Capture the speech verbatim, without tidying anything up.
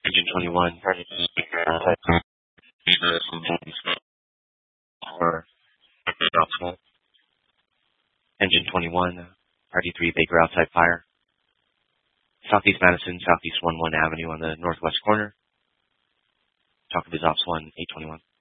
Engine twenty-one, target outside or optimal. Engine twenty-one, R D three Baker outside fire. Southeast Madison, Southeast one one Avenue on the northwest corner. Talk of his ops one, eight twenty-one.